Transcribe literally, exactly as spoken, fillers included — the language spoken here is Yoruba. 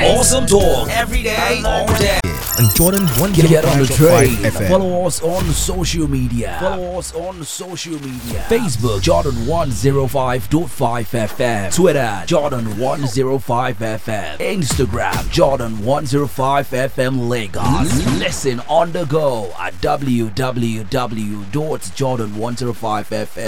Awesome talk every day, all day. And Jordan one Get on the train. F M. Follow us on social media. Follow us on social media. Facebook Jordan one oh five point five F M. Twitter Jordan one oh five F M. Instagram Jordan one oh five F M Lagos. Listen on the go at w w w dot jordan one oh five f m